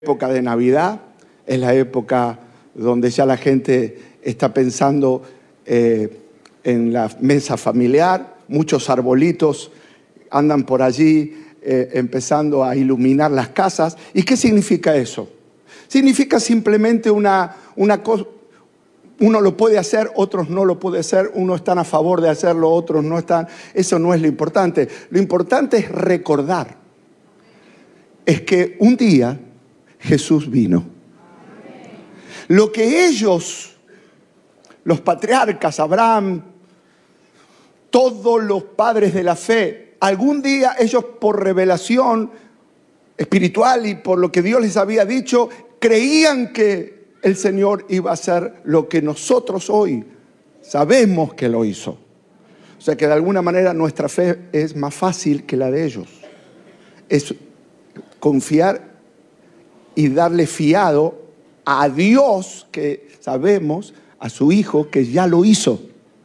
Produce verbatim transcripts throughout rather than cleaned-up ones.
Época de Navidad, es la época donde ya la gente está pensando eh, en la mesa familiar, muchos arbolitos andan por allí eh, empezando a iluminar las casas. ¿Y qué significa eso? Significa simplemente una, una cosa, uno lo puede hacer, otros no lo pueden hacer, unos están a favor de hacerlo, otros no están. Eso no es lo importante. Lo importante es recordar, es que un día Jesús vino. Lo que ellos, los patriarcas, Abraham, todos los padres de la fe, algún día ellos por revelación espiritual y por lo que Dios les había dicho, creían que el Señor iba a hacer lo que nosotros hoy sabemos que lo hizo. O sea que de alguna manera nuestra fe es más fácil que la de ellos. Es confiar y darle fiado a Dios, que sabemos, a su Hijo, que ya lo hizo.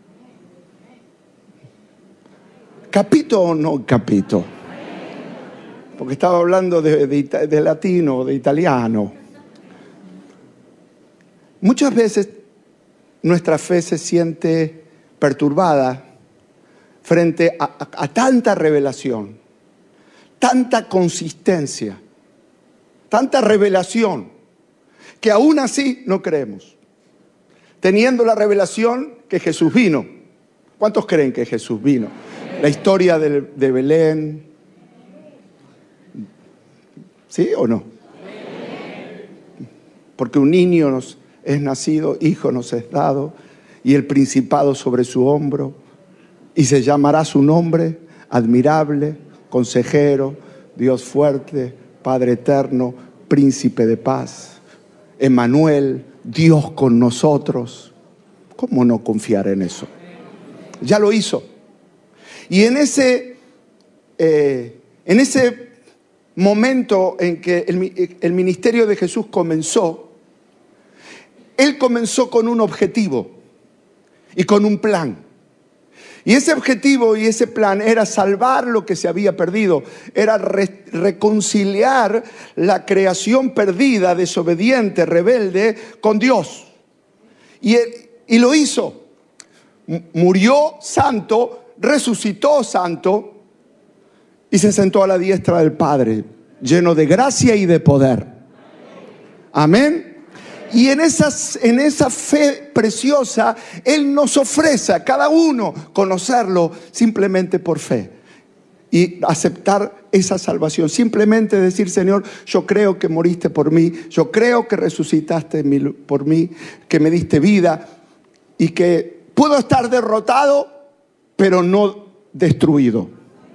¿Capito o no capito? Porque estaba hablando de, de, de latino, de italiano. Muchas veces nuestra fe se siente perturbada frente a, a, a tanta revelación, tanta consistencia, tanta revelación, que aún así no creemos. Teniendo la revelación que Jesús vino. ¿Cuántos creen que Jesús vino? La historia de, de Belén. ¿Sí o no? Porque un niño nos es nacido, hijo nos es dado, y el principado sobre su hombro, y se llamará su nombre, admirable, consejero, Dios fuerte, Padre eterno, príncipe de paz, Emmanuel, Dios con nosotros. ¿Cómo no confiar en eso? Ya lo hizo. Y en ese, eh, en ese momento en que el, el ministerio de Jesús comenzó, Él comenzó con un objetivo y con un plan. Y ese objetivo y ese plan era salvar lo que se había perdido, era re- reconciliar la creación perdida, desobediente, rebelde, con Dios. Y, él, y lo hizo. M- murió santo, resucitó santo y se sentó a la diestra del Padre, lleno de gracia y de poder. Amén. Y en, esas, en esa fe preciosa, Él nos ofrece a cada uno conocerlo simplemente por fe. Y aceptar esa salvación. Simplemente decir, Señor, yo creo que moriste por mí. Yo creo que resucitaste por mí, que me diste vida. Y que puedo estar derrotado, pero no destruido.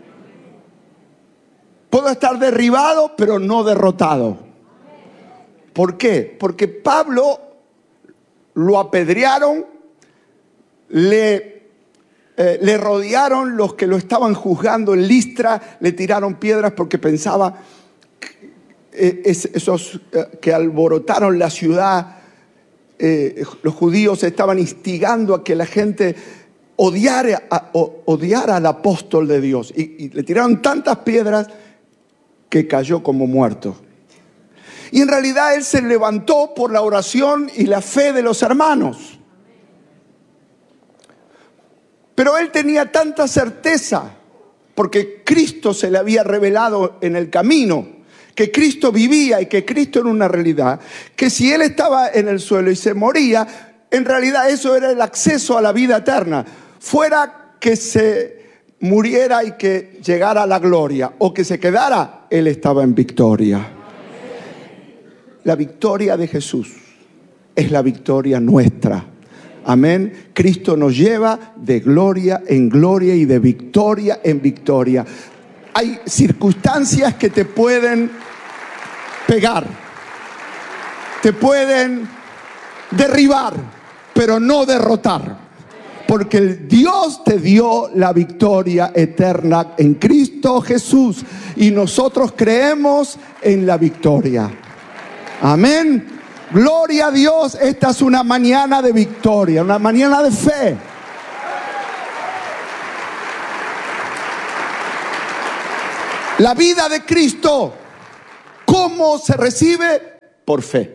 Puedo estar derribado, pero no derrotado. ¿Por qué? Porque Pablo lo apedrearon, le, eh, le rodearon los que lo estaban juzgando en Listra, le tiraron piedras porque pensaba eh, es, esos eh, que alborotaron la ciudad, eh, los judíos estaban instigando a que la gente odiara, a, o, odiara al apóstol de Dios. Y, y le tiraron tantas piedras que cayó como muerto. Y en realidad él se levantó por la oración y la fe de los hermanos. Pero él tenía tanta certeza, porque Cristo se le había revelado en el camino, que Cristo vivía y que Cristo era una realidad, que si él estaba en el suelo y se moría, en realidad eso era el acceso a la vida eterna. Fuera que se muriera y que llegara a la gloria, o que se quedara, él estaba en victoria. La victoria de Jesús es la victoria nuestra. Amén. Cristo nos lleva de gloria en gloria y de victoria en victoria. Hay circunstancias que te pueden pegar, te pueden derribar, pero no derrotar. Porque el Dios te dio la victoria eterna en Cristo Jesús. Y nosotros creemos en la victoria. Amén. Gloria a Dios. Esta es una mañana de victoria, una mañana de fe. La vida de Cristo, ¿cómo se recibe? por fe.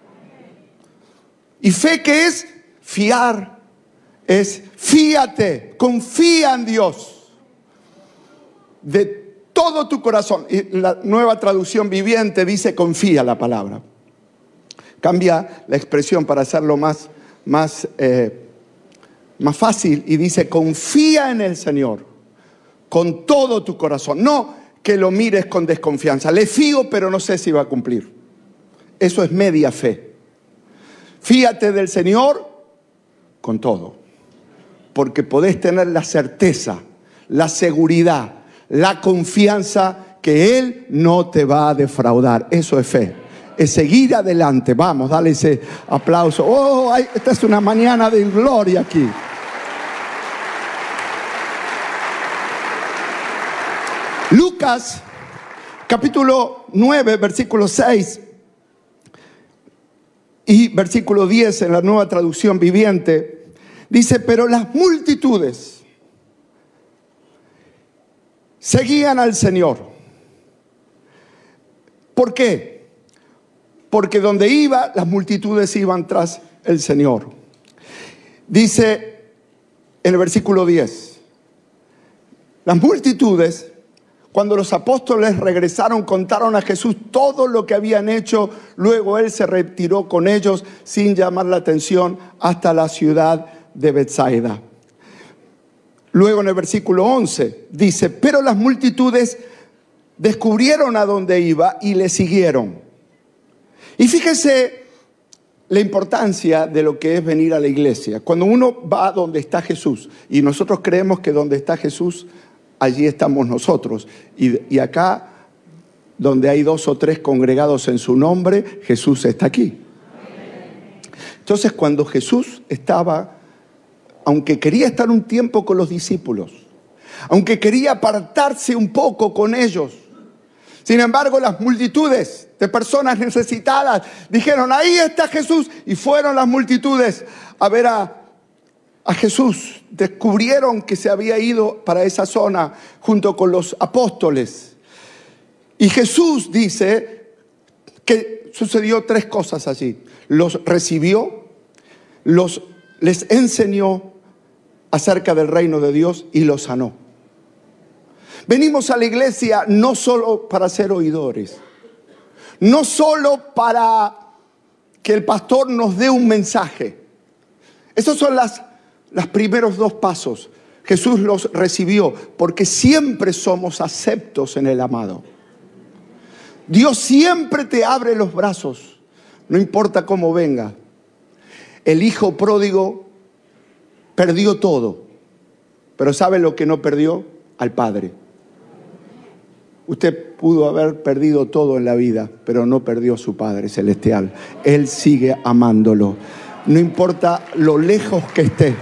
¿Y fe qué es? Fiar. Es fíate, confía en Dios de todo tu corazón. Y la Nueva Traducción Viviente dice confía la palabra. Cambia la expresión para hacerlo más, más, eh, más fácil y dice confía en el Señor con todo tu corazón. No que lo mires con desconfianza. Le fío, pero no sé si va a cumplir. Eso es media fe. Fíate del Señor con todo. Porque podés tener la certeza, la seguridad, la confianza que Él no te va a defraudar. Eso es fe. Es seguir adelante. Vamos, dale ese aplauso. Oh, ay, esta es una mañana de gloria aquí. Lucas, capítulo nueve, versículo seis y versículo diez en la Nueva Traducción Viviente, dice, pero las multitudes seguían al Señor. ¿Por qué? Porque donde iba, las multitudes iban tras el Señor. Dice en el versículo diez, las multitudes, cuando los apóstoles regresaron, contaron a Jesús todo lo que habían hecho. Luego Él se retiró con ellos sin llamar la atención hasta la ciudad de Betsaida. Luego en el versículo once dice, pero las multitudes descubrieron a dónde iba y le siguieron. Y fíjese la importancia de lo que es venir a la iglesia. Cuando uno va a donde está Jesús, y nosotros creemos que donde está Jesús, allí estamos nosotros. Y, y acá, donde hay dos o tres congregados en su nombre, Jesús está aquí. Entonces, cuando Jesús estaba, aunque quería estar un tiempo con los discípulos, aunque quería apartarse un poco con ellos, sin embargo, las multitudes de personas necesitadas dijeron, ahí está Jesús. Y fueron las multitudes a ver a, a Jesús. Descubrieron que se había ido para esa zona junto con los apóstoles. Y Jesús dice que sucedió tres cosas allí. Los recibió, los, les enseñó acerca del reino de Dios y los sanó. Venimos a la iglesia no solo para ser oidores, no solo para que el pastor nos dé un mensaje. Esos son las, los primeros dos pasos. Jesús los recibió porque siempre somos aceptos en el amado. Dios siempre te abre los brazos, no importa cómo venga. El hijo pródigo perdió todo, pero ¿sabe lo que no perdió? Al Padre. Usted pudo haber perdido todo en la vida, pero no perdió a su Padre Celestial. Él sigue amándolo. No importa lo lejos que esté.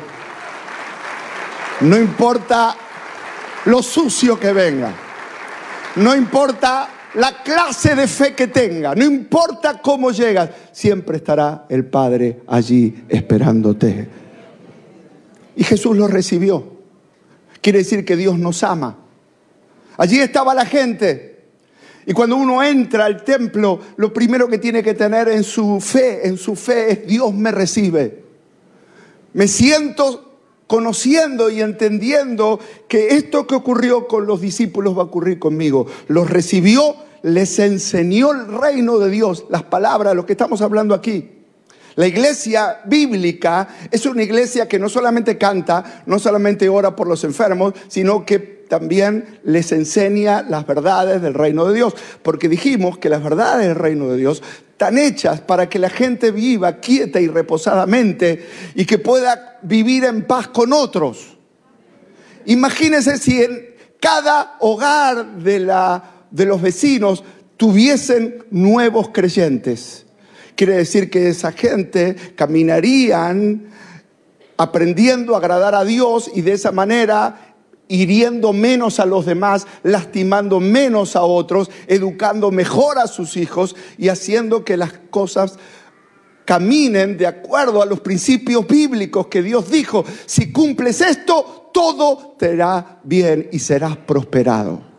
No importa lo sucio que venga. No importa la clase de fe que tenga. No importa cómo llegas. Siempre estará el Padre allí esperándote. Y Jesús lo recibió. Quiere decir que Dios nos ama. Allí estaba la gente. Y cuando uno entra al templo, lo primero que tiene que tener en su fe, en su fe es Dios me recibe. Me siento conociendo y entendiendo que esto que ocurrió con los discípulos va a ocurrir conmigo. Los recibió, les enseñó el reino de Dios, las palabras, lo que estamos hablando aquí. La iglesia bíblica es una iglesia que no solamente canta, no solamente ora por los enfermos, sino que también les enseña las verdades del reino de Dios. Porque dijimos que las verdades del reino de Dios están hechas para que la gente viva quieta y reposadamente y que pueda vivir en paz con otros. Imagínense si en cada hogar de, la, de los vecinos tuviesen nuevos creyentes. Quiere decir que esa gente caminarían aprendiendo a agradar a Dios y de esa manera hiriendo menos a los demás, lastimando menos a otros, educando mejor a sus hijos y haciendo que las cosas caminen de acuerdo a los principios bíblicos que Dios dijo. Si cumples esto, todo te irá bien y serás prosperado.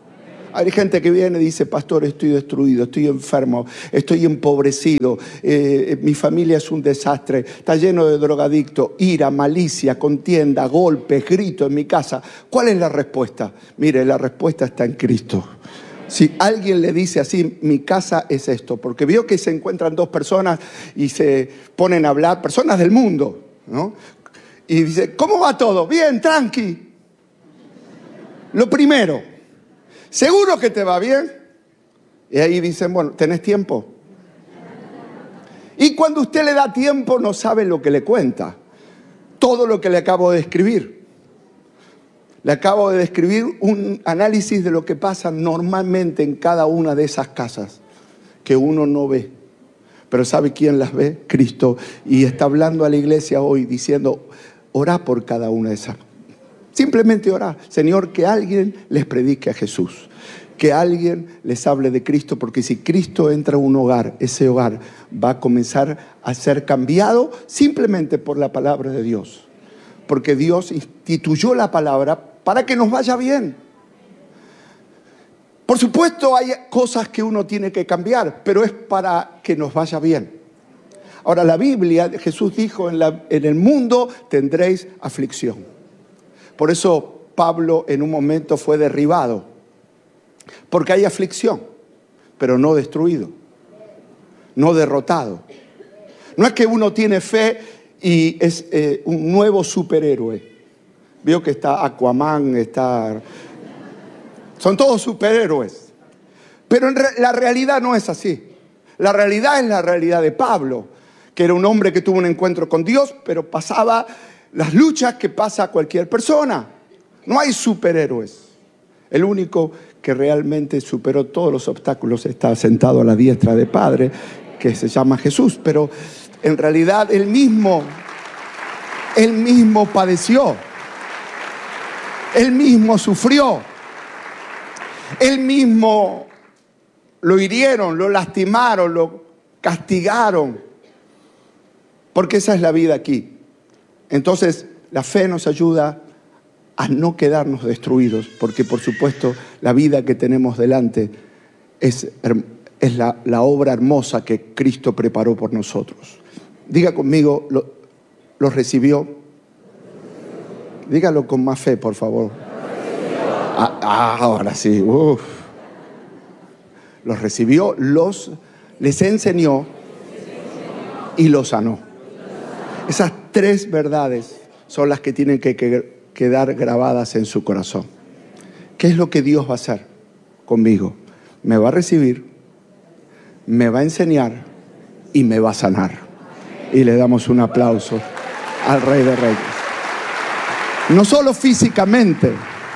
Hay gente que viene y dice, pastor, estoy destruido, estoy enfermo, estoy empobrecido, eh, mi familia es un desastre, está lleno de drogadictos, ira, malicia, contienda, golpes, gritos en mi casa. ¿Cuál es la respuesta? Mire, la respuesta está en Cristo. Si alguien le dice así, mi casa es esto, porque vio que se encuentran dos personas y se ponen a hablar, personas del mundo, ¿no? Y dice, ¿cómo va todo? Bien, tranqui. Lo primero, ¿seguro que te va bien? Y ahí dicen, bueno, ¿tenés tiempo? Y cuando usted le da tiempo, no sabe lo que le cuenta. Todo lo que le acabo de escribir. Le acabo de describir un análisis de lo que pasa normalmente en cada una de esas casas que uno no ve. Pero ¿sabe quién las ve? Cristo. Y está hablando a la iglesia hoy diciendo, orá por cada una de esas. Simplemente orá. Señor, que alguien les predique a Jesús. Que alguien les hable de Cristo. Porque si Cristo entra a un hogar, ese hogar va a comenzar a ser cambiado simplemente por la palabra de Dios. Porque Dios instituyó la palabra para que nos vaya bien. Por supuesto hay cosas que uno tiene que cambiar, pero es para que nos vaya bien. Ahora la Biblia, Jesús dijo, en, la, en el mundo tendréis aflicción. Por eso Pablo en un momento fue derribado. Porque hay aflicción, pero no destruido, no derrotado. No es que uno tiene fe y es eh, un nuevo superhéroe. Vio que está Aquaman, está... Son todos superhéroes. Pero en re... la realidad no es así. La realidad es la realidad de Pablo, que era un hombre que tuvo un encuentro con Dios, pero pasaba las luchas que pasa cualquier persona. No hay superhéroes. El único que realmente superó todos los obstáculos está sentado a la diestra del Padre, que se llama Jesús. Pero en realidad él mismo, él mismo padeció. Él mismo sufrió. Él mismo lo hirieron, lo lastimaron, lo castigaron. Porque esa es la vida aquí. Entonces, la fe nos ayuda a no quedarnos destruidos. Porque, por supuesto, la vida que tenemos delante es, es la, la obra hermosa que Cristo preparó por nosotros. Diga conmigo, ¿lo, lo recibió? Dígalo con más fe, por favor. Ah, ah, ahora sí. Uf. Los recibió, los, les enseñó y los sanó. Esas tres verdades son las que tienen que, que quedar grabadas en su corazón. ¿Qué es lo que Dios va a hacer conmigo? Me va a recibir, me va a enseñar y me va a sanar. Y le damos un aplauso al Rey de Reyes. No solo físicamente,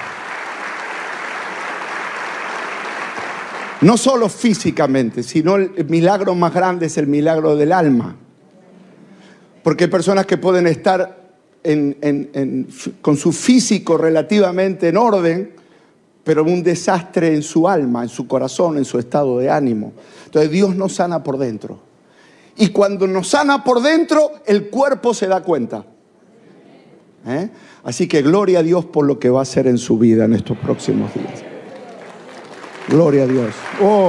no solo físicamente, sino el milagro más grande es el milagro del alma. Porque hay personas que pueden estar en, en, en, con su físico relativamente en orden, pero un desastre en su alma, en su corazón, en su estado de ánimo. Entonces Dios nos sana por dentro. Y cuando nos sana por dentro, el cuerpo se da cuenta. ¿Eh? Así que gloria a Dios por lo que va a hacer en su vida en estos próximos días. Gloria a Dios. Oh.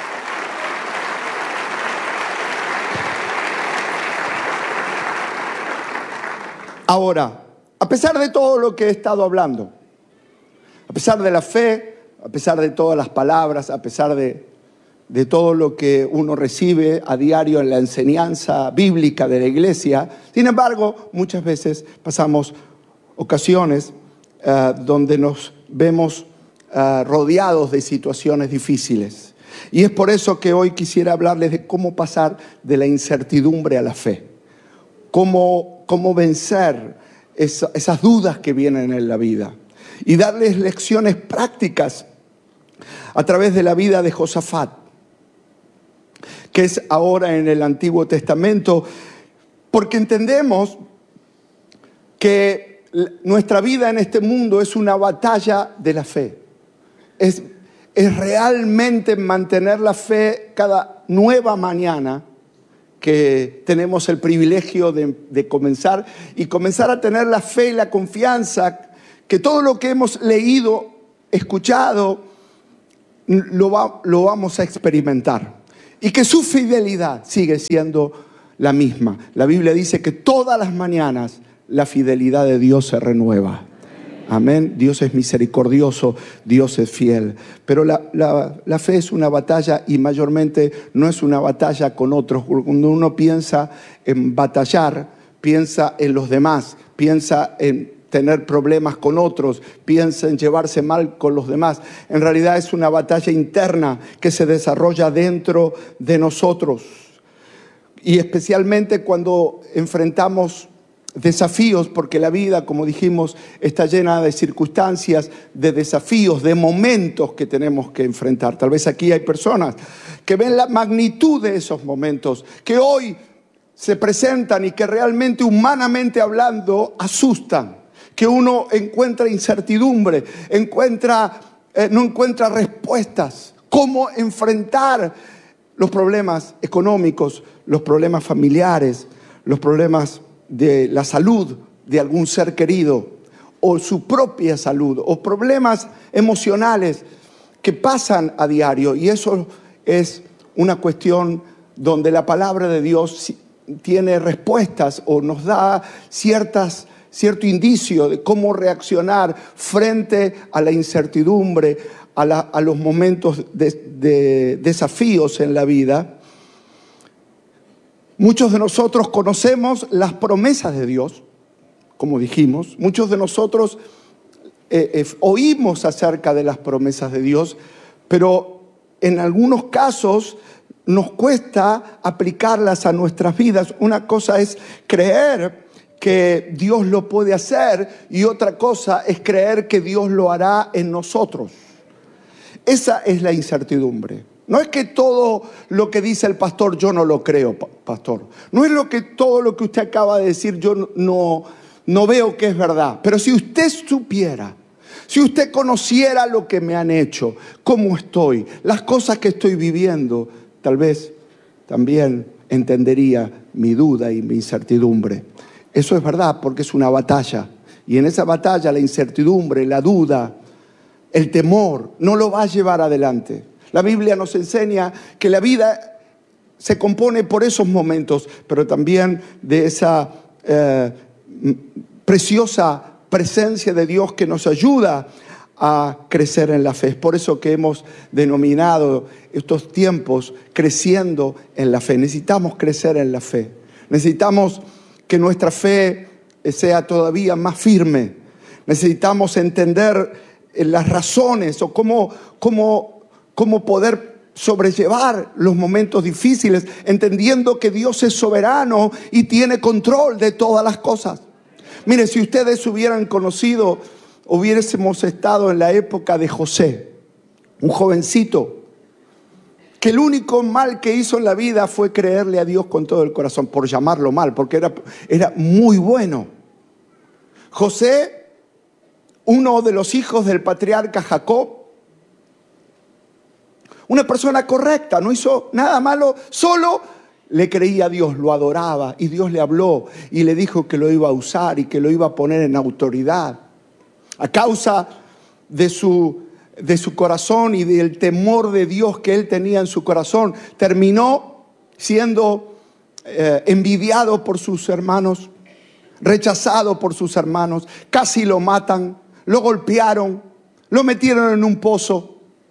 Ahora, a pesar de todo lo que he estado hablando, a pesar de la fe, a pesar de todas las palabras, a pesar de, de todo lo que uno recibe a diario en la enseñanza bíblica de la iglesia, sin embargo, muchas veces pasamos ocasiones uh, donde nos vemos uh, rodeados de situaciones difíciles. Y es por eso que hoy quisiera hablarles de cómo pasar de la incertidumbre a la fe. Cómo, cómo vencer esa, esas dudas que vienen en la vida. Y darles lecciones prácticas a través de la vida de Josafat, que es ahora en el Antiguo Testamento, porque entendemos que nuestra vida en este mundo es una batalla de la fe. Es, es realmente mantener la fe cada nueva mañana que tenemos el privilegio de, de comenzar y comenzar a tener la fe y la confianza que todo lo que hemos leído, escuchado lo, va, lo vamos a experimentar. Y que su fidelidad sigue siendo la misma. La Biblia dice que todas las mañanas la fidelidad de Dios se renueva. Amén. Dios es misericordioso, Dios es fiel. Pero la, la, la fe es una batalla, y mayormente no es una batalla con otros. Cuando uno piensa en batallar, piensa en los demás, piensa en tener problemas con otros, piensa en llevarse mal con los demás. En realidad es una batalla interna que se desarrolla dentro de nosotros. Y especialmente cuando enfrentamos desafíos, porque la vida, como dijimos, está llena de circunstancias, de desafíos, de momentos que tenemos que enfrentar. Tal vez aquí hay personas que ven la magnitud de esos momentos, que hoy se presentan y que realmente, humanamente hablando, asustan. Que uno encuentra incertidumbre, encuentra, eh, no encuentra respuestas. Cómo enfrentar los problemas económicos, los problemas familiares, los problemas de la salud de algún ser querido, o su propia salud, o problemas emocionales que pasan a diario. Y eso es una cuestión donde la palabra de Dios tiene respuestas o nos da ciertas, cierto indicio de cómo reaccionar frente a la incertidumbre, a, la, a los momentos de, de desafíos en la vida. Muchos de nosotros conocemos las promesas de Dios, como dijimos. Muchos de nosotros eh, eh, oímos acerca de las promesas de Dios, pero en algunos casos nos cuesta aplicarlas a nuestras vidas. Una cosa es creer que Dios lo puede hacer, y otra cosa es creer que Dios lo hará en nosotros. Esa es la incertidumbre. No es que todo lo que dice el pastor yo no lo creo, pastor. No es lo que todo lo que usted acaba de decir yo no, no veo que es verdad. Pero si usted supiera, si usted conociera lo que me han hecho, cómo estoy, las cosas que estoy viviendo, tal vez también entendería mi duda y mi incertidumbre. Eso es verdad, porque es una batalla. Y en esa batalla la incertidumbre, la duda, el temor no lo va a llevar adelante. La Biblia nos enseña que la vida se compone por esos momentos, pero también de esa eh, preciosa presencia de Dios que nos ayuda a crecer en la fe. Es por eso que hemos denominado estos tiempos creciendo en la fe. Necesitamos crecer en la fe. Necesitamos que nuestra fe sea todavía más firme. Necesitamos entender las razones o cómo, cómo cómo poder sobrellevar los momentos difíciles, entendiendo que Dios es soberano y tiene control de todas las cosas. Mire, si ustedes hubieran conocido, hubiésemos estado en la época de José, un jovencito, que el único mal que hizo en la vida fue creerle a Dios con todo el corazón, por llamarlo mal, porque era, era muy bueno. José, uno de los hijos del patriarca Jacob, una persona correcta, no hizo nada malo, solo le creía a Dios, lo adoraba, y Dios le habló y le dijo que lo iba a usar y que lo iba a poner en autoridad. A causa de su, de su corazón y del temor de Dios que él tenía en su corazón, terminó siendo eh, envidiado por sus hermanos, rechazado por sus hermanos, casi lo matan, lo golpearon, lo metieron en un pozo.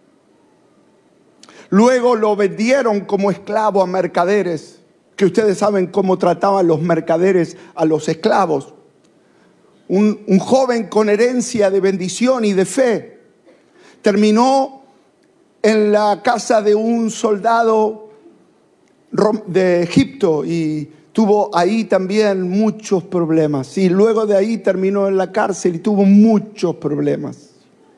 Luego lo vendieron como esclavo a mercaderes, que ustedes saben cómo trataban los mercaderes a los esclavos. Un, un joven con herencia de bendición y de fe terminó en la casa de un soldado de Egipto y tuvo ahí también muchos problemas. Y luego de ahí terminó en la cárcel y tuvo muchos problemas.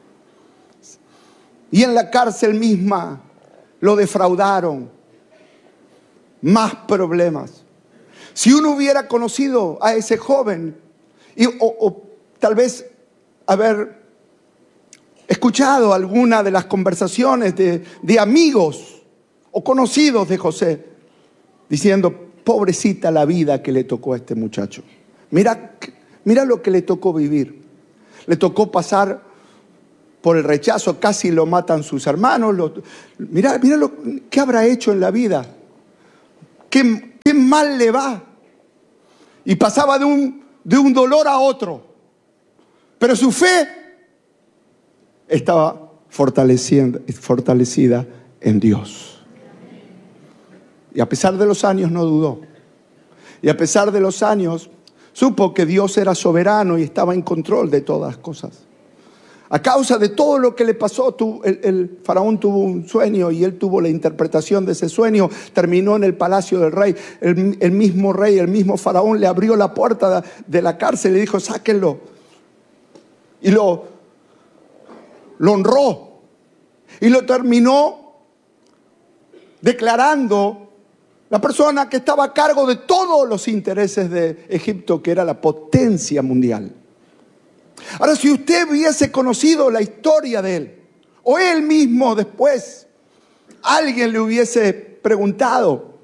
Y en la cárcel misma lo defraudaron. Más problemas. Si uno hubiera conocido a ese joven y, o, o tal vez haber escuchado alguna de las conversaciones de, de amigos o conocidos de José, diciendo, pobrecita la vida que le tocó a este muchacho. Mira, mira lo que le tocó vivir. Le tocó pasar por el rechazo, casi lo matan sus hermanos. Lo, mirá, mirá lo, qué habrá hecho en la vida. Qué, qué mal le va. Y pasaba de un, de un dolor a otro. Pero su fe estaba fortalecida en Dios. Y a pesar de los años no dudó. Y a pesar de los años supo que Dios era soberano y estaba en control de todas las cosas. A causa de todo lo que le pasó, el, el faraón tuvo un sueño y él tuvo la interpretación de ese sueño. Terminó en el palacio del rey. El, el mismo rey, el mismo faraón le abrió la puerta de la cárcel y le dijo: sáquenlo. Y lo, lo honró. Y lo terminó declarando la persona que estaba a cargo de todos los intereses de Egipto, que era la potencia mundial. Ahora, si usted hubiese conocido la historia de él, o él mismo después, alguien le hubiese preguntado,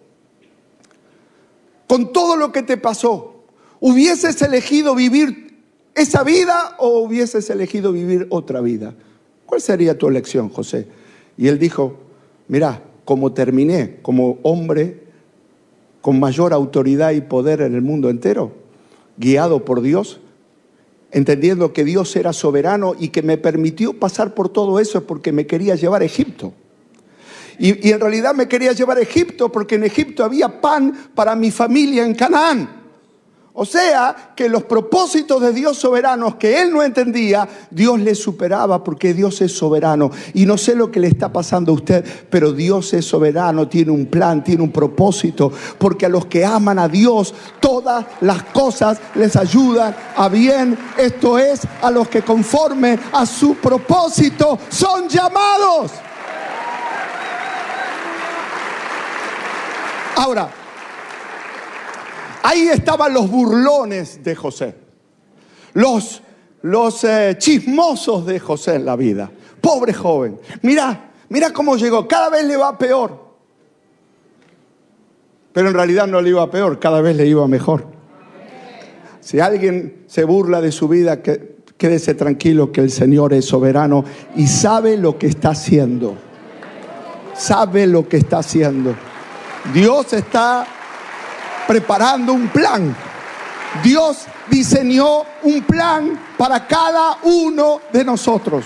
con todo lo que te pasó, ¿hubieses elegido vivir esa vida o hubieses elegido vivir otra vida? ¿Cuál sería tu elección, José? Y él dijo: mira, como terminé como hombre con mayor autoridad y poder en el mundo entero, guiado por Dios, entendiendo que Dios era soberano y que me permitió pasar por todo eso porque me quería llevar a Egipto. Y, y en realidad me quería llevar a Egipto porque en Egipto había pan para mi familia en Canaán. O sea, que los propósitos de Dios soberanos que él no entendía, Dios le superaba porque Dios es soberano. Y no sé lo que le está pasando a usted, pero Dios es soberano, tiene un plan, tiene un propósito. Porque a los que aman a Dios, todas las cosas les ayudan a bien. Esto es, a los que conforme a su propósito son llamados. Ahora, ahí estaban los burlones de José, los, los eh, chismosos de José en la vida. Pobre joven, mira, mira cómo llegó, cada vez le va peor. Pero en realidad no le iba peor, cada vez le iba mejor. Si alguien se burla de su vida, que, quédese tranquilo que el Señor es soberano y sabe lo que está haciendo. Sabe lo que está haciendo. Dios está preparando un plan. Dios diseñó un plan para cada uno de nosotros.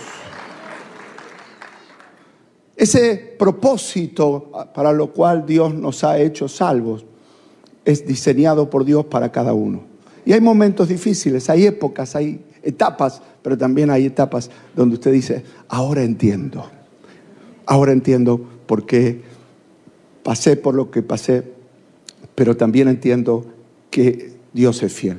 Ese propósito para lo cual Dios nos ha hecho salvos es diseñado por Dios para cada uno. Y hay momentos difíciles, hay épocas, hay etapas, pero también hay etapas donde usted dice: ahora entiendo. Ahora entiendo por qué pasé por lo que pasé, pero también entiendo que Dios es fiel.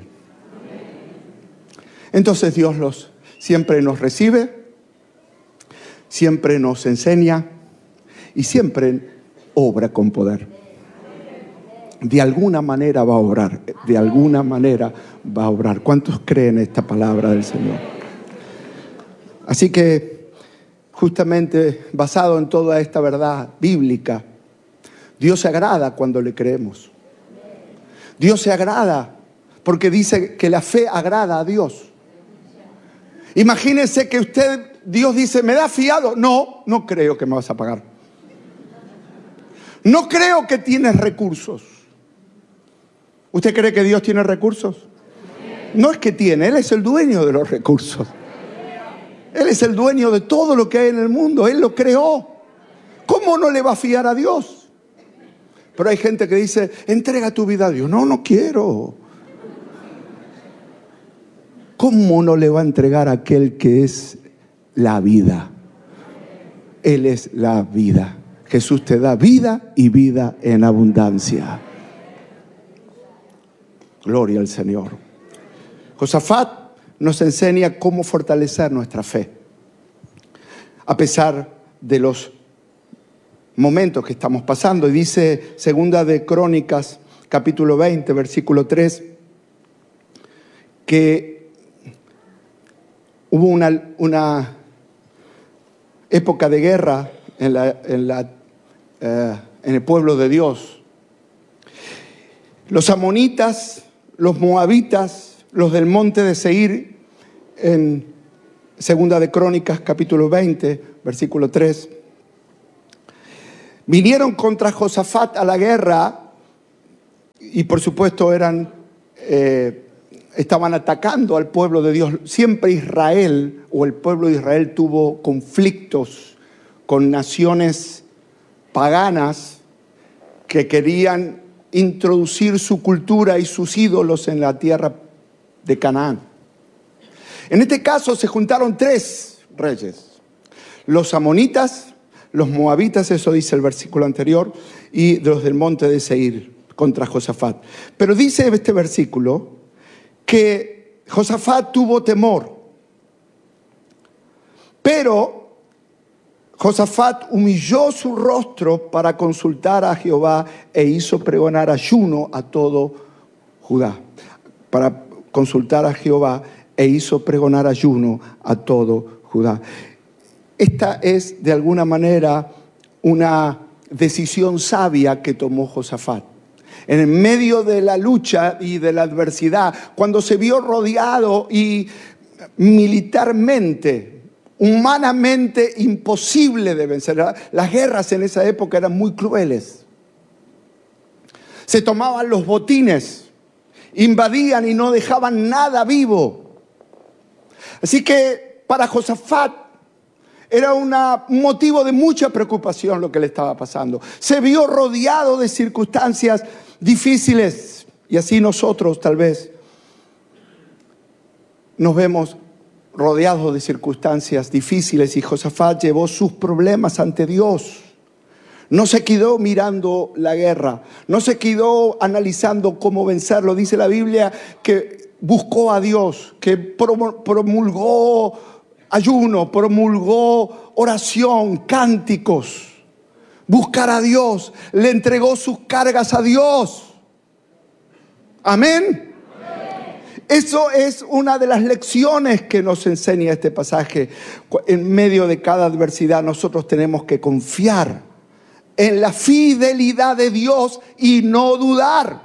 Entonces Dios los, siempre nos recibe, siempre nos enseña y siempre obra con poder. De alguna manera va a obrar, de alguna manera va a obrar. ¿Cuántos creen esta palabra del Señor? Así que, justamente basado en toda esta verdad bíblica, Dios se agrada cuando le creemos. Dios se agrada porque dice que la fe agrada a Dios. Imagínese que usted, Dios dice: ¿me da fiado? No, no creo que me vas a pagar. No creo que tienes recursos. ¿Usted cree que Dios tiene recursos? No es que tiene, Él es el dueño de los recursos. Él es el dueño de todo lo que hay en el mundo. Él lo creó. ¿Cómo no le va a fiar a Dios? Pero hay gente que dice: entrega tu vida a Dios. No, no quiero. ¿Cómo no le va a entregar a aquel que es la vida? Él es la vida. Jesús te da vida y vida en abundancia. Gloria al Señor. Josafat nos enseña cómo fortalecer nuestra fe, a pesar de los momentos que estamos pasando. Y dice Segunda de Crónicas, capítulo veinte, versículo tres, que hubo una, una época de guerra en, la, en, la, eh, en el pueblo de Dios. Los amonitas, los moabitas, los del monte de Seir, en Segunda de Crónicas, capítulo veinte, versículo tres. Vinieron contra Josafat a la guerra y por supuesto eran, eh, estaban atacando al pueblo de Dios. Siempre Israel o el pueblo de Israel tuvo conflictos con naciones paganas que querían introducir su cultura y sus ídolos en la tierra de Canaán. En este caso se juntaron tres reyes: los amonitas, los moabitas, eso dice el versículo anterior, y los del monte de Seir contra Josafat. Pero dice este versículo que Josafat tuvo temor, pero Josafat humilló su rostro para consultar a Jehová e hizo pregonar ayuno a todo Judá. Para consultar a Jehová e hizo pregonar ayuno a todo Judá. Esta es de alguna manera una decisión sabia que tomó Josafat. En el medio de la lucha y de la adversidad, cuando se vio rodeado y militarmente, humanamente imposible de vencer. Las guerras en esa época eran muy crueles. Se tomaban los botines, invadían y no dejaban nada vivo. Así que para Josafat era una, un motivo de mucha preocupación lo que le estaba pasando. Se vio rodeado de circunstancias difíciles y así nosotros tal vez nos vemos rodeados de circunstancias difíciles y Josafat llevó sus problemas ante Dios. No se quedó mirando la guerra, no se quedó analizando cómo vencerlo. Dice la Biblia que buscó a Dios, que promulgó ayuno, promulgó oración, cánticos. Buscar a Dios, le entregó sus cargas a Dios. Amén. Eso es una de las lecciones que nos enseña este pasaje. En medio de cada adversidad nosotros tenemos que confiar en la fidelidad de Dios y no dudar.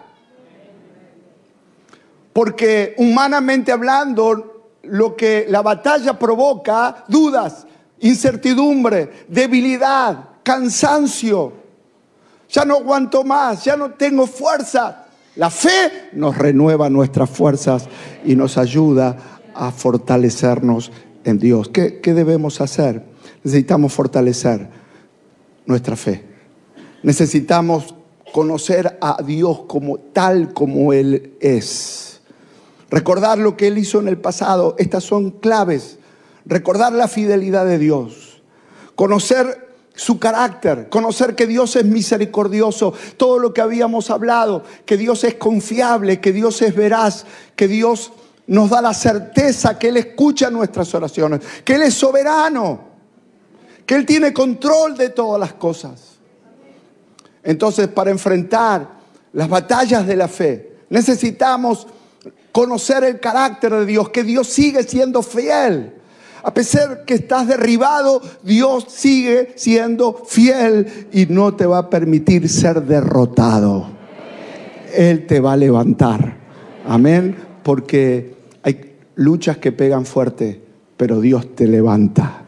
Porque humanamente hablando, lo que la batalla provoca, dudas, incertidumbre, debilidad, cansancio. Ya no aguanto más, ya no tengo fuerza. La fe nos renueva nuestras fuerzas y nos ayuda a fortalecernos en Dios. ¿Qué, qué debemos hacer? Necesitamos fortalecer nuestra fe. Necesitamos conocer a Dios como tal como Él es. Recordar lo que Él hizo en el pasado. Estas son claves. Recordar la fidelidad de Dios. Conocer su carácter, conocer que Dios es misericordioso, todo lo que habíamos hablado, que Dios es confiable, que Dios es veraz, que Dios nos da la certeza que Él escucha nuestras oraciones, que Él es soberano, que Él tiene control de todas las cosas. Entonces, para enfrentar las batallas de la fe, necesitamos conocer el carácter de Dios, que Dios sigue siendo fiel. A pesar que estás derribado, Dios sigue siendo fiel y no te va a permitir ser derrotado. Él te va a levantar. Amén. Porque hay luchas que pegan fuerte, pero Dios te levanta.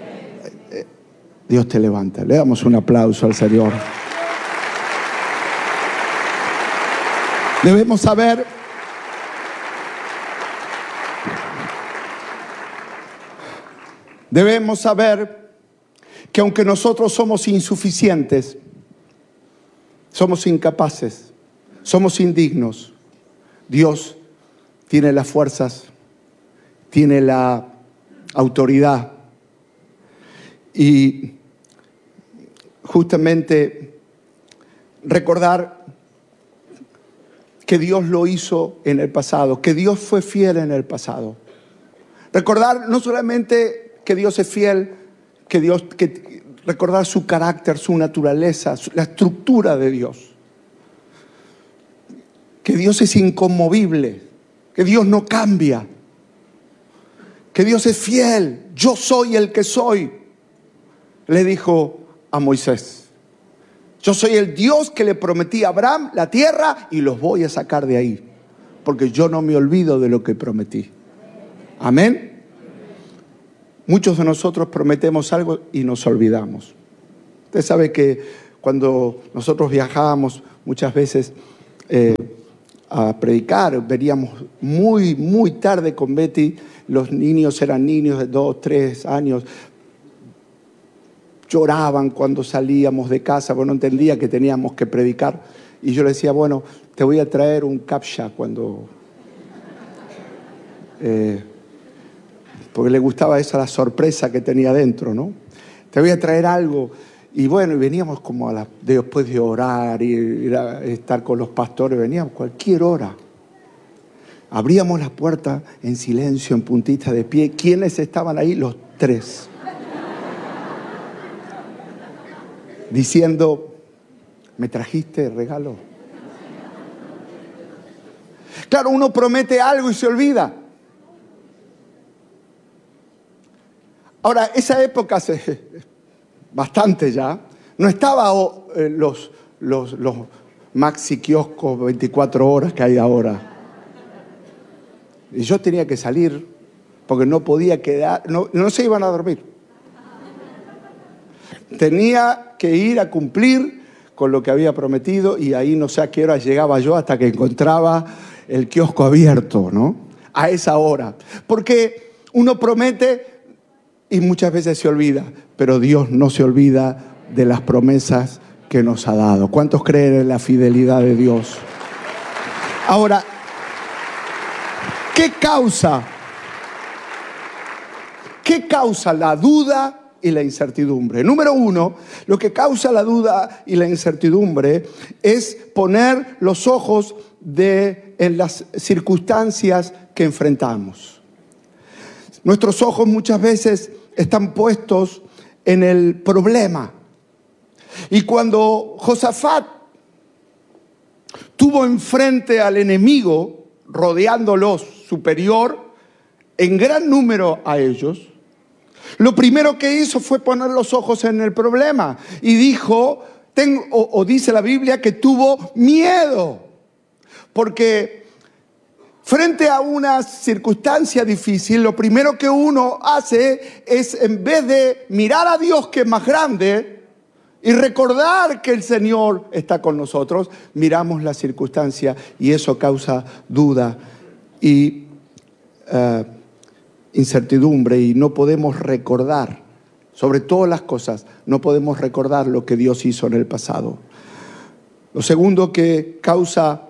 Dios te levanta. Le damos un aplauso al Señor. Debemos saber Debemos saber que aunque nosotros somos insuficientes, somos incapaces, somos indignos, Dios tiene las fuerzas, tiene la autoridad. Y justamente recordar que Dios lo hizo en el pasado, que Dios fue fiel en el pasado. Recordar no solamente que Dios es fiel, que Dios, que recordar su carácter, su naturaleza, su, la estructura de Dios. Que Dios es inconmovible, que Dios no cambia, que Dios es fiel. Yo soy el que soy, le dijo a Moisés. Yo soy el Dios que le prometí a Abraham la tierra y los voy a sacar de ahí, porque yo no me olvido de lo que prometí. Amén. muchos de nosotros prometemos algo y nos olvidamos. Usted sabe que cuando nosotros viajábamos muchas veces eh, a predicar, veníamos muy, muy tarde con Betty. Los niños eran niños de dos, tres años. Lloraban cuando salíamos de casa, porque no entendía que teníamos que predicar. Y yo le decía, bueno, te voy a traer un captcha cuando... Eh, porque le gustaba esa la sorpresa que tenía dentro, ¿no? Te voy a traer algo. Y bueno, y veníamos como a la, después de orar y ir a estar con los pastores, veníamos cualquier hora. Abríamos la puerta en silencio, en puntita de pie. ¿Quiénes estaban ahí? Los tres. Diciendo, ¿me trajiste regalo? Claro, uno promete algo y se olvida. Ahora, esa época, hace bastante ya, no estaba oh, eh, los, los, los maxi kioscos veinticuatro horas que hay ahora. Y yo tenía que salir porque no podía quedar, no, no se iban a dormir. Tenía que ir a cumplir con lo que había prometido y ahí no sé a qué hora llegaba yo hasta que encontraba el kiosco abierto, ¿no? A esa hora. Porque uno promete y muchas veces se olvida, pero Dios no se olvida de las promesas que nos ha dado. ¿Cuántos creen en la fidelidad de Dios? Ahora, ¿qué causa? ¿Qué causa la duda y la incertidumbre? Número uno, lo que causa la duda y la incertidumbre es poner los ojos de, en las circunstancias que enfrentamos. Nuestros ojos muchas veces están puestos en el problema. Y cuando Josafat tuvo enfrente al enemigo, rodeándolos superior en gran número a ellos, lo primero que hizo fue poner los ojos en el problema y dijo, tengo, o, o dice la Biblia que tuvo miedo, porque frente a una circunstancia difícil, lo primero que uno hace es, en vez de mirar a Dios que es más grande y recordar que el Señor está con nosotros, miramos la circunstancia y eso causa duda y uh, incertidumbre y no podemos recordar, sobre todas las cosas, no podemos recordar lo que Dios hizo en el pasado. Lo segundo que causa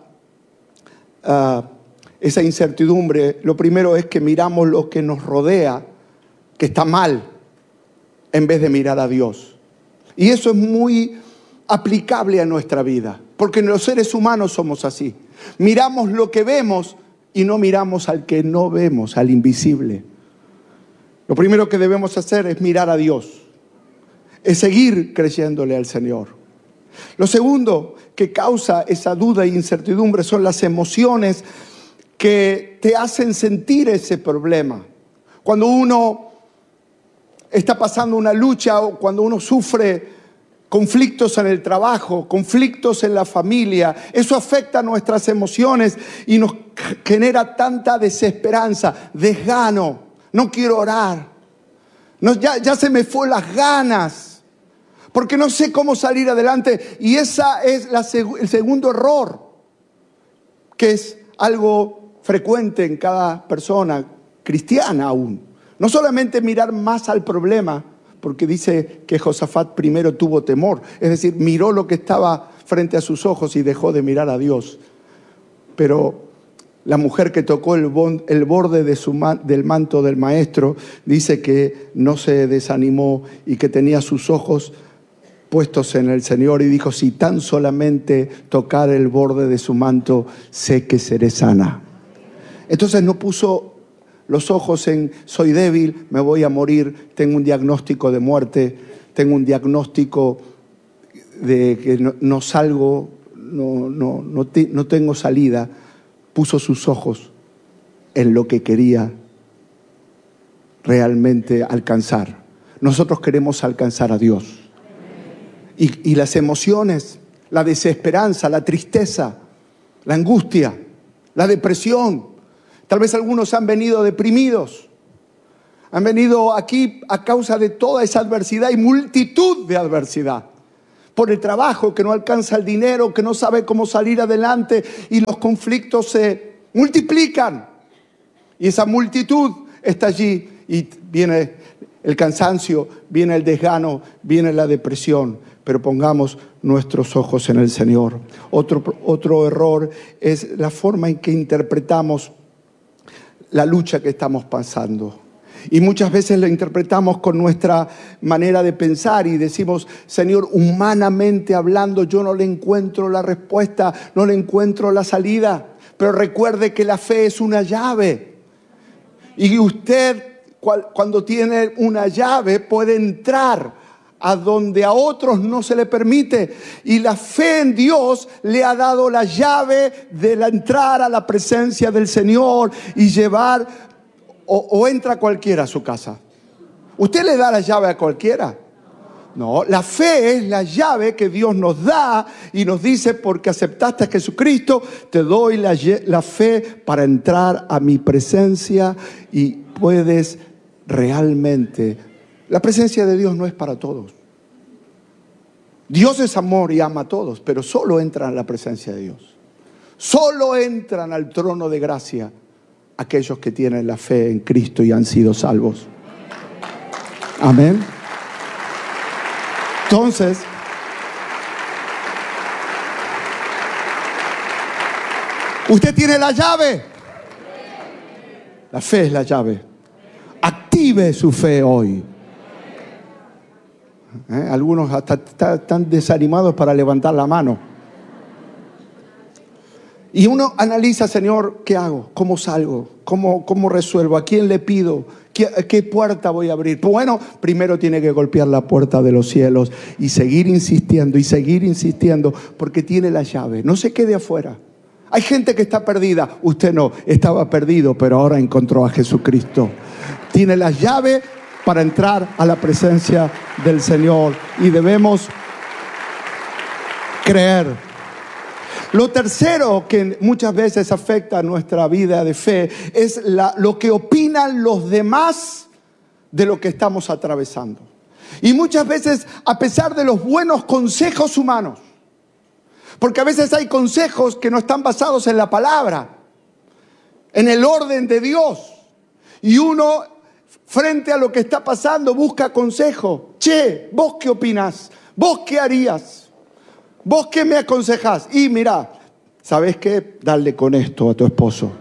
uh, esa incertidumbre, lo primero es que miramos lo que nos rodea, que está mal, en vez de mirar a Dios. Y eso es muy aplicable a nuestra vida, porque los seres humanos somos así. Miramos lo que vemos y no miramos al que no vemos, al invisible. Lo primero que debemos hacer es mirar a Dios, es seguir creyéndole al Señor. Lo segundo que causa esa duda e incertidumbre son las emociones que te hacen sentir ese problema. Cuando uno está pasando una lucha o cuando uno sufre conflictos en el trabajo, conflictos en la familia, eso afecta nuestras emociones y nos genera tanta desesperanza, desgano, no quiero orar, no, ya, ya se me fue las ganas, porque no sé cómo salir adelante. Y ese es la, el segundo error, que es algo frecuente en cada persona cristiana aún. No solamente mirar más al problema, porque dice que Josafat primero tuvo temor, es decir, miró lo que estaba frente a sus ojos y dejó de mirar a Dios. Pero la mujer que tocó el, bon, el borde de su man, del manto del maestro dice que no se desanimó y que tenía sus ojos puestos en el Señor y dijo, si tan solamente tocar el borde de su manto, sé que seré sana. Entonces no puso los ojos en soy débil, me voy a morir, tengo un diagnóstico de muerte, tengo un diagnóstico de que no, no salgo, no, no, no, te, no tengo salida. Puso sus ojos en lo que quería realmente alcanzar. Nosotros queremos alcanzar a Dios. Y, y las emociones, la desesperanza, la tristeza, la angustia, la depresión. Tal vez algunos han venido deprimidos, Han venido aquí a causa de toda esa adversidad y multitud de adversidad. Por el trabajo, que no alcanza el dinero, que no sabe cómo salir adelante y los conflictos se multiplican. Y esa multitud está allí y viene el cansancio, viene el desgano, viene la depresión. Pero pongamos nuestros ojos en el Señor. Otro, otro error es la forma en que interpretamos la lucha que estamos pasando. Y muchas veces lo interpretamos con nuestra manera de pensar y decimos: Señor, humanamente hablando, yo no le encuentro la respuesta, no le encuentro la salida. Pero recuerde que la fe es una llave. Y usted, cuando tiene una llave, puede entrar a donde a otros no se le permite. Y la fe en Dios le ha dado la llave de la entrar a la presencia del Señor y llevar. O, o entra cualquiera a su casa. ¿Usted le da la llave a cualquiera? No, la fe es la llave que Dios nos da y nos dice: porque aceptaste a Jesucristo, te doy la, la fe para entrar a mi presencia y puedes realmente. La presencia de Dios no es para todos. Dios es amor y ama a todos, pero solo entran a la presencia de Dios. Solo entran al trono de gracia aquellos que tienen la fe en Cristo y han sido salvos. Amén. Entonces, usted tiene la llave. La fe es la llave. Active su fe hoy. ¿Eh? Algunos hasta están desanimados para levantar la mano. Y uno analiza: Señor, ¿qué hago? ¿Cómo salgo? ¿Cómo, cómo resuelvo? ¿A quién le pido? ¿Qué, qué puerta voy a abrir? Pues bueno, primero tiene que golpear la puerta de los cielos y seguir insistiendo y seguir insistiendo, porque tiene la llave. No se quede afuera. Hay gente que está perdida. Usted no, estaba perdido, pero ahora encontró a Jesucristo. Tiene la llave para entrar a la presencia del Señor y debemos creer. Lo tercero que muchas veces afecta a nuestra vida de fe es la, lo que opinan los demás de lo que estamos atravesando. Y muchas veces, a pesar de los buenos consejos humanos, porque a veces hay consejos que no están basados en la palabra, en el orden de Dios, y uno, frente a lo que está pasando, busca consejo. Che, ¿vos qué opinás? ¿Vos qué harías? ¿Vos qué me aconsejás? Y mira, ¿sabés qué? Dale con esto a tu esposo.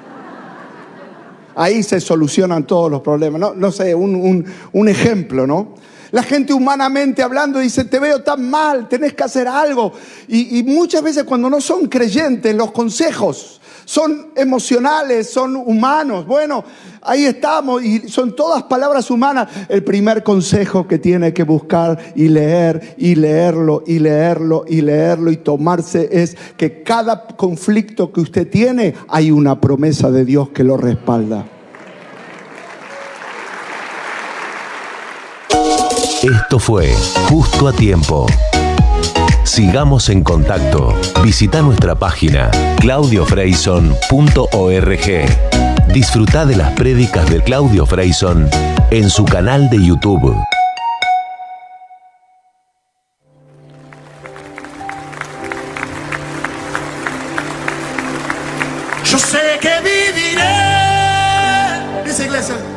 Ahí se solucionan todos los problemas. No, no sé, un, un, un ejemplo, ¿no? La gente humanamente hablando dice: te veo tan mal, tenés que hacer algo. Y, y muchas veces cuando no son creyentes, los consejos son emocionales, son humanos. Bueno, ahí estamos y son todas palabras humanas. El primer consejo que tiene que buscar y leer y leerlo y leerlo y leerlo y tomarse es que cada conflicto que usted tiene hay una promesa de Dios que lo respalda. Esto fue Justo a Tiempo. Sigamos en contacto. Visita nuestra página claudio freyson punto org. Disfruta de las prédicas de Claudio Freyson en su canal de YouTube. Yo sé que viviré. Dice iglesia.